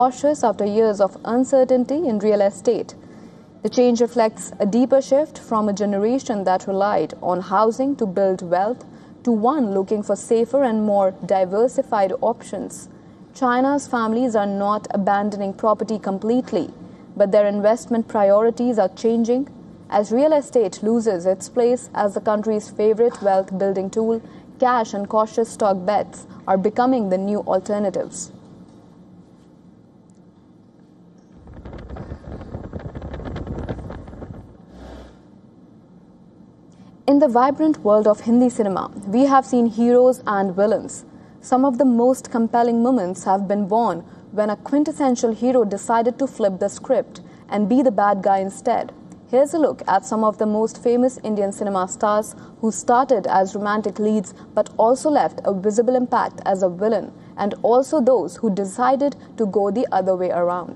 Cautious after years of uncertainty in real estate. The change reflects a deeper shift from a generation that relied on housing to build wealth to one looking for safer and more diversified options. China's families are not abandoning property completely, but their investment priorities are changing. As real estate loses its place as the country's favorite wealth building tool, cash and cautious stock bets are becoming the new alternatives. In the vibrant world of Hindi cinema, we have seen heroes and villains. Some of the most compelling moments have been born when a quintessential hero decided to flip the script and be the bad guy instead. Here's a look at some of the most famous Indian cinema stars who started as romantic leads but also left a visible impact as a villain, and also those who decided to go the other way around.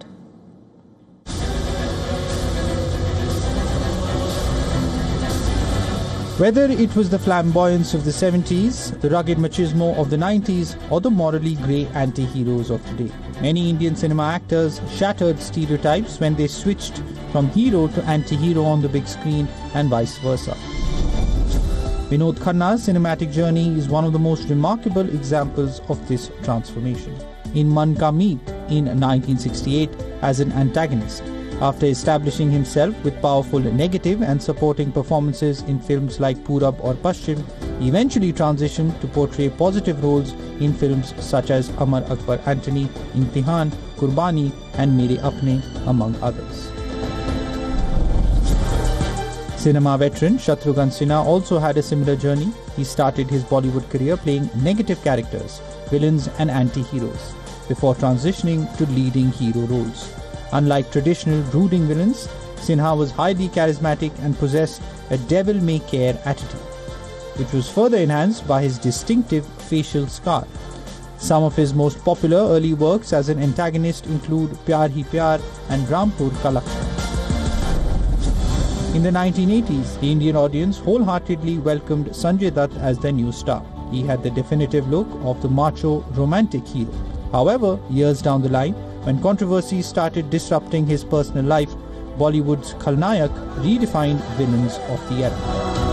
Whether it was the flamboyance of the 70s, the rugged machismo of the 90s, or the morally grey anti-heroes of today, many Indian cinema actors shattered stereotypes when they switched from hero to anti-hero on the big screen and vice versa. Vinod Khanna's cinematic journey is one of the most remarkable examples of this transformation. In Man Ka Meet in 1968 as an antagonist, after establishing himself with powerful negative and supporting performances in films like Purab or Paschim, he eventually transitioned to portray positive roles in films such as Amar Akbar Antony, Imtihan, Kurbani and Mere Apne, among others. Cinema veteran Shatrughan Sinha also had a similar journey. He started his Bollywood career playing negative characters, villains and anti-heroes, before transitioning to leading hero roles. Unlike traditional brooding villains, Sinha was highly charismatic and possessed a devil-may-care attitude, which was further enhanced by his distinctive facial scar. Some of his most popular early works as an antagonist include Pyar Hi Pyar and Rampur Ka Lakshman. In the 1980s, the Indian audience wholeheartedly welcomed Sanjay Dutt as their new star. He had the definitive look of the macho romantic hero. However, years down the line, when controversy started disrupting his personal life, Bollywood's Khalnayak redefined villains of the era.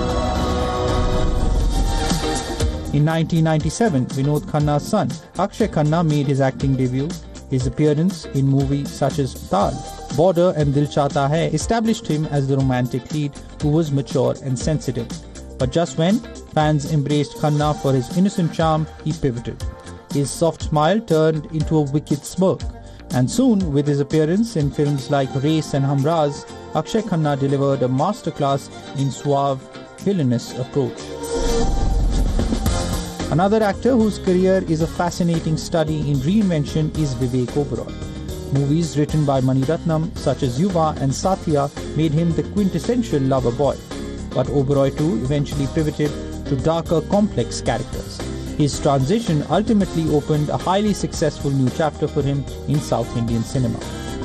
In 1997, Vinod Khanna's son, Akshay Khanna, made his acting debut. His appearance in movies such as Taal, Border and Dil Chahta Hai established him as the romantic lead who was mature and sensitive. But just when fans embraced Khanna for his innocent charm, he pivoted. His soft smile turned into a wicked smirk. And soon, with his appearance in films like Race and Humraaz, Akshay Khanna delivered a masterclass in suave, villainous approach. Another actor whose career is a fascinating study in reinvention is Vivek Oberoi. Movies written by Mani Ratnam such as Yuva and Satya made him the quintessential lover boy. But Oberoi too eventually pivoted to darker, complex characters. His transition ultimately opened a highly successful new chapter for him in South Indian cinema.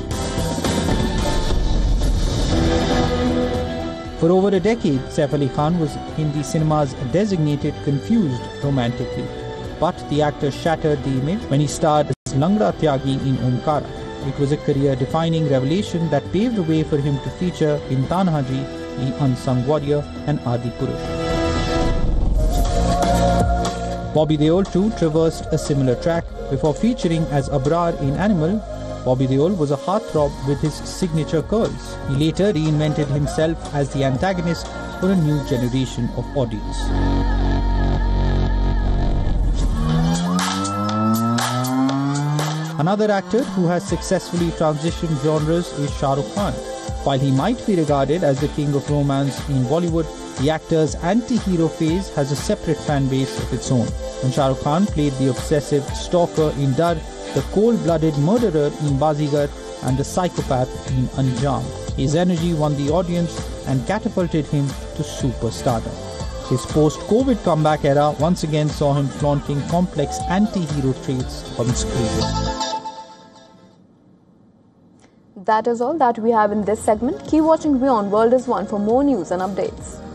For over a decade, Saif Ali Khan was Hindi cinema's designated confused romantic lead. But the actor shattered the image when he starred as Langra Tyagi in Omkara. It was a career-defining revelation that paved the way for him to feature in Tanhaji, The Unsung Warrior and Adipurush. Bobby Deol too traversed a similar track before featuring as Abrar in Animal. Bobby Deol was a heartthrob with his signature curls. He later reinvented himself as the antagonist for a new generation of audience. Another actor who has successfully transitioned genres is Shah Rukh Khan. While he might be regarded as the king of romance in Bollywood, the actor's anti-hero phase has a separate fan base of its own. When Shah Rukh Khan played the obsessive stalker in Dar, the cold-blooded murderer in Bazigar, and the psychopath in Anjam, his energy won the audience and catapulted him to superstardom. His post-COVID comeback era once again saw him flaunting complex anti-hero traits on screen. That is all that we have in this segment. Keep watching WION World is One for more news and updates.